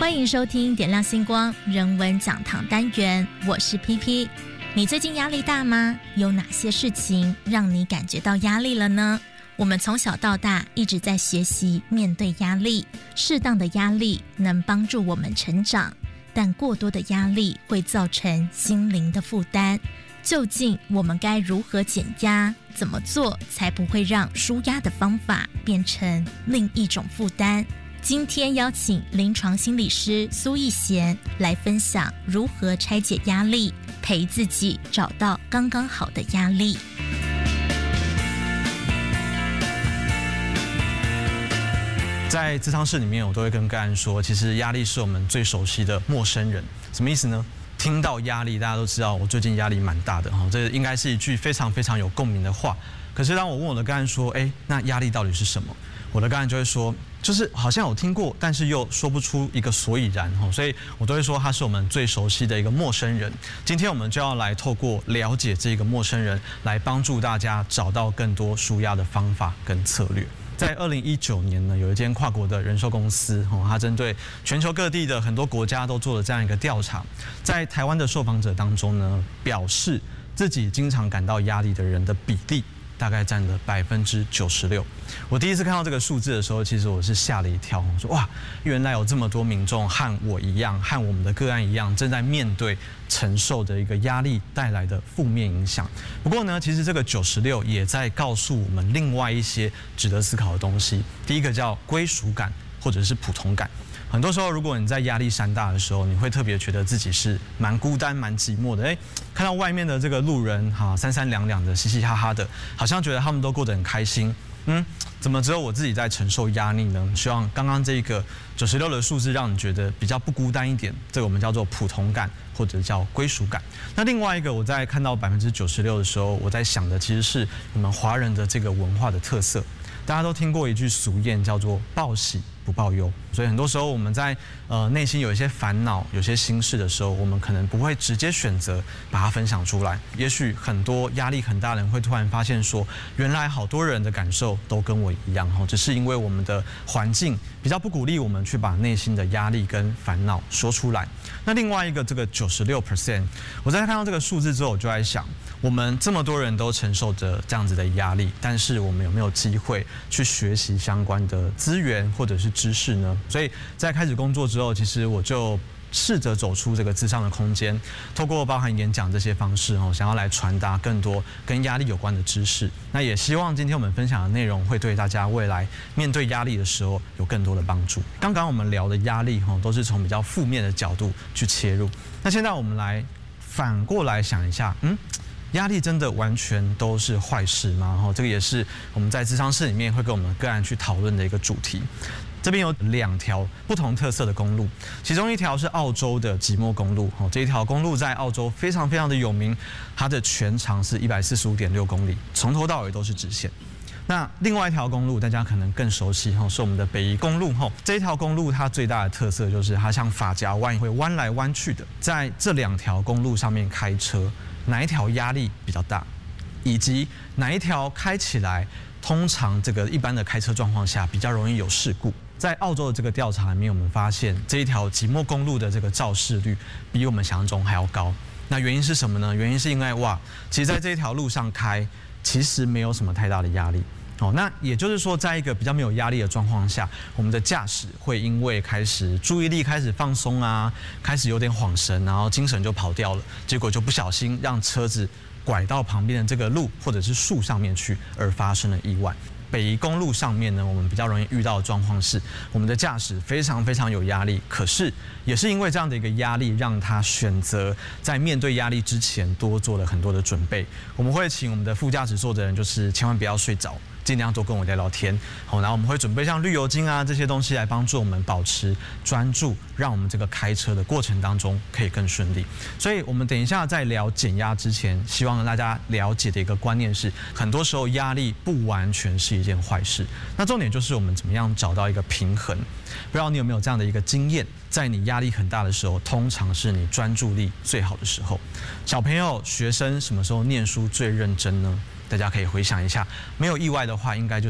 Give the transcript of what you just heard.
欢迎收听点亮星光人文讲堂单元，我是 PP。你最近压力大吗？有哪些事情让你感觉到压力了呢？我们从小到大一直在学习面对压力，适当的压力能帮助我们成长，但过多的压力会造成心灵的负担。究竟我们该如何减压？怎么做才不会让抒压的方法变成另一种负担？今天邀请临床心理师苏逸贤来分享如何拆解压力，陪自己找到刚刚好的压力。 在咨商室里面，我都会跟个案说，其实压力是我们最熟悉的陌生人。什么意思呢？听到压力，大家都知道我最近压力蛮大的，这应该是一句非常非常有共鸣的话。可是当我问我的个案说，那压力到底是什么？我的个案就会说，就是好像有听过，但是又说不出一个所以然，所以我都会说他是我们最熟悉的一个陌生人。今天我们就要来透过了解这个陌生人，来帮助大家找到更多抒压的方法跟策略。在2019年呢，有一间跨国的人寿公司，它针对全球各地的很多国家都做了这样一个调查，在台湾的受访者当中呢，表示自己经常感到压力的人的比例大概占了96%。我第一次看到这个数字的时候，其实我是吓了一跳，我说哇，原来有这么多民众和我一样，和我们的个案一样，正在面对承受的一个压力带来的负面影响。不过呢，其实这个96也在告诉我们另外一些值得思考的东西。第一个叫归属感，或者是普通感。很多时候，如果你在压力山大的时候，你会特别觉得自己是蛮孤单、蛮寂寞的。看到外面的这个路人，三三两两的、嘻嘻哈哈的，好像觉得他们都过得很开心。怎么只有我自己在承受压力呢？希望刚刚这个96的数字让你觉得比较不孤单一点，这个我们叫做普同感，或者叫归属感。那另外一个，我在看到96%的时候，我在想的其实是我们华人的这个文化的特色。大家都听过一句俗谚，叫做报喜不报忧。所以很多时候我们在内心有一些烦恼、有些心事的时候，我们可能不会直接选择把它分享出来。也许很多压力很大的人会突然发现说，原来好多人的感受都跟我一样，只是因为我们的环境比较不鼓励我们去把内心的压力跟烦恼说出来。那另外一个这个96%，我在看到这个数字之后，我就在想，我们这么多人都承受着这样子的压力，但是我们有没有机会去学习相关的资源或者是知识呢？所以在开始工作之后，其实我就试着走出这个諮商的空间，透过包含演讲这些方式，想要来传达更多跟压力有关的知识。那也希望今天我们分享的内容会对大家未来面对压力的时候有更多的帮助。刚刚我们聊的压力都是从比较负面的角度去切入，那现在我们来反过来想一下，压力真的完全都是坏事吗？这个也是我们在諮商室里面会跟我们个案去讨论的一个主题。这边有2条不同特色的公路，其中一条是澳洲的即墨公路，这一条公路在澳洲非常非常的有名，它的全长是145.6公里，从头到尾都是直线。那另外一条公路大家可能更熟悉，是我们的北宜公路。这一条公路它最大的特色就是它像发夹弯会弯来弯去的。在这2条公路上面开车，哪一条压力比较大，以及哪一条开起来通常这个一般的开车状况下比较容易有事故。在澳洲的这个调查里面，我们发现这一条即墨公路的这个肇事率比我们想象中还要高。那原因是什么呢？原因是因为其实在这一条路上开，其实没有什么太大的压力。那也就是说，在一个比较没有压力的状况下，我们的驾驶会因为开始注意力开始放松啊，开始有点晃神，然后精神就跑掉了，结果就不小心让车子拐到旁边的这个路或者是树上面去，而发生了意外。北宜公路上面呢，我们比较容易遇到的状况是，我们的驾驶非常非常有压力，可是也是因为这样的一个压力，让他选择在面对压力之前多做了很多的准备。我们会请我们的副驾驶座的人，就是千万不要睡着，尽量多跟我聊聊天。然后我们会准备像绿油精啊这些东西来帮助我们保持专注，让我们这个开车的过程当中可以更顺利。所以我们等一下在聊减压之前，希望大家了解的一个观念是，很多时候压力不完全是一件坏事。那重点就是我们怎么样找到一个平衡。不知道你有没有这样的一个经验，在你压力很大的时候，通常是你专注力最好的时候。小朋友、学生什么时候念书最认真呢？大家可以回想一下，没有意外的话，应该就是